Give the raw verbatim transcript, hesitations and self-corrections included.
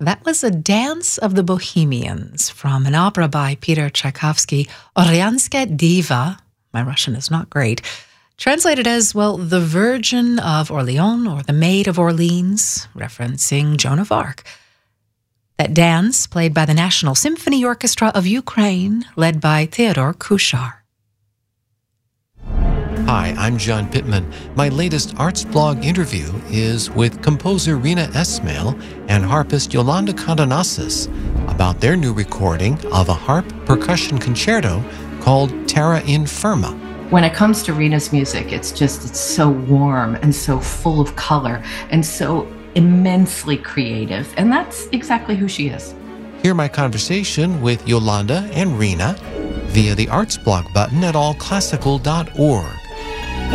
That was a Dance of the Bohemians from an opera by Peter Tchaikovsky, Orleanska Diva. My Russian is not great. Translated as, well, the Virgin of Orleans or the Maid of Orleans, referencing Joan of Arc. That dance played by the National Symphony Orchestra of Ukraine, led by Theodore Kuchar. Hi, I'm John Pittman. My latest Arts Blog interview is with composer Rina Esmail and harpist Yolanda Condonasis about their new recording of a harp percussion concerto called Terra Infirma. When it comes to Rina's music, it's just, it's so warm and so full of color and so immensely creative. And that's exactly who she is. Hear my conversation with Yolanda and Rina via the Arts Blog button at all classical dot org.